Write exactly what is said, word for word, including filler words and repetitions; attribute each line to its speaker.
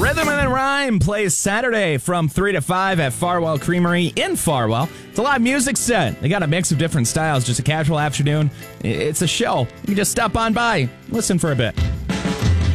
Speaker 1: Rhythm and Rhyme plays Saturday from three to five at Farwell Creamery in Farwell. It's a live music set. They got a mix of different styles, just a casual afternoon. It's a show. You can just stop on by, listen for a bit.